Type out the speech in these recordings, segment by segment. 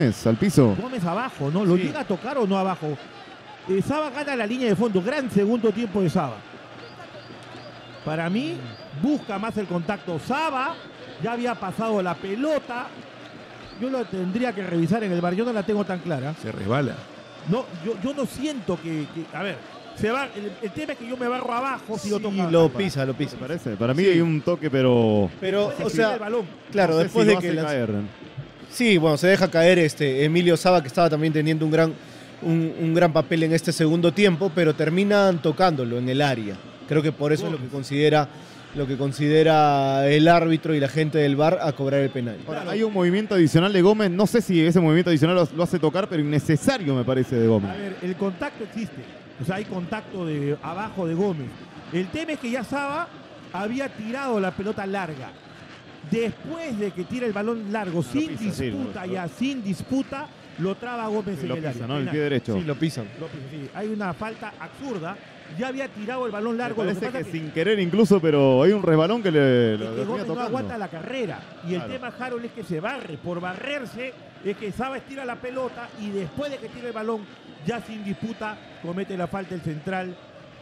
al piso. Gómez abajo, ¿no? ¿Lo llega a tocar o no abajo? Saba gana la línea de fondo. Gran segundo tiempo de Saba. Para mí, busca más el contacto. Saba ya había pasado la pelota. Yo lo tendría que revisar en el bar. Yo no la tengo tan clara. Se resbala. No, yo no siento que a ver, se va. El tema es que yo me barro abajo si lo toca. Lo pisa. ¿Me parece? Para mí hay un toque, pero o sea, el balón. claro, no sé después si de lo que hace caer. Sí, bueno, se deja caer Emilio Saba, que estaba también teniendo un gran papel en este segundo tiempo, pero terminan tocándolo en el área. Creo que por eso es lo que considera el árbitro y la gente del VAR a cobrar el penal. Ahora, hay un movimiento adicional de Gómez. No sé si ese movimiento adicional lo hace tocar, pero innecesario me parece de Gómez. A ver, el contacto existe. O sea, hay contacto de abajo de Gómez. El tema es que ya Saba había tirado la pelota larga. Después de que tira el balón largo, sin disputa, lo traba Gómez en el área. ¿No? El pie derecho. Sí, lo pisan. Sí. Hay una falta absurda. Ya había tirado el balón largo. Me parece que sin querer incluso, pero hay un resbalón que le que Gómez no aguanta la carrera. Y el tema, Harold, es que se barre. Por barrerse es que Saba estira la pelota y después de que tira el balón, ya sin disputa, comete la falta el central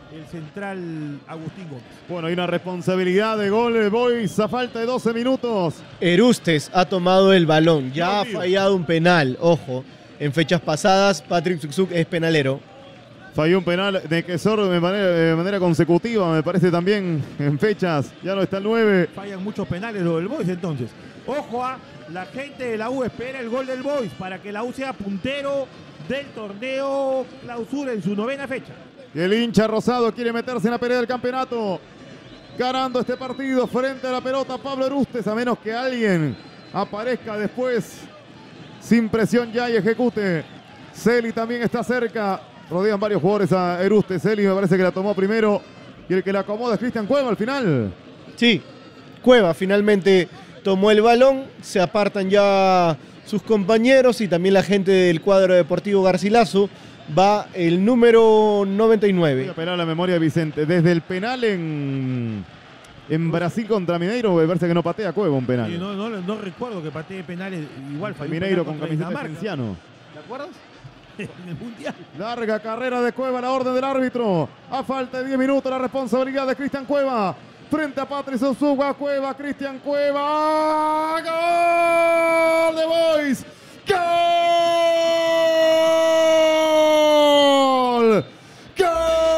Agustín Gómez. Bueno, hay una responsabilidad de gol Boys a falta de 12 minutos. Erustes ha tomado el balón, ya ha fallado un penal, ojo. En fechas pasadas, Patrick Suksuk es penalero. Falló un penal de Quesor de manera consecutiva, me parece también en fechas. Ya no está el 9. Fallan muchos penales los del Boys entonces. Ojo a la gente de la U, espera el gol del Boys para que la U sea puntero del torneo clausura en su 9ª fecha. Y el hincha rosado quiere meterse en la pelea del campeonato. Ganando este partido frente a la pelota Pablo Erustes, a menos que alguien aparezca después sin presión ya y ejecute. Celi también está cerca. Rodean varios jugadores a Erustes. Celi me parece que la tomó primero. Y el que la acomoda es Cristian Cueva al final. Sí, Cueva finalmente tomó el balón. Se apartan ya sus compañeros y también la gente del cuadro deportivo Garcilaso. Va el número 99. Voy a apelar a la memoria de Vicente. Desde el penal en Brasil contra Mineiro, me parece que no patea Cueva un penal. Sí, no recuerdo que patee penales. Igual falló Mineiro con camiseta de Cienciano. ¿Te acuerdas? En el Mundial. Larga carrera de Cueva, la orden del árbitro. A falta de 10 minutos, la responsabilidad de Cristian Cueva. Frente a Patricio Suba, Cueva, Cristian Cueva. ¡Gol de Boys!